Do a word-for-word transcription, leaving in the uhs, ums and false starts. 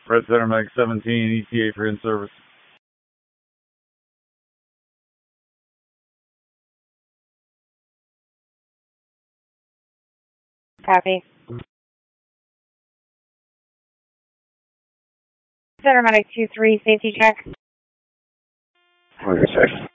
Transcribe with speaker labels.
Speaker 1: Red Center Mag seventeen, E T A for in-service.
Speaker 2: Copy. Center Medic two three, safety check.
Speaker 3: Okay, check.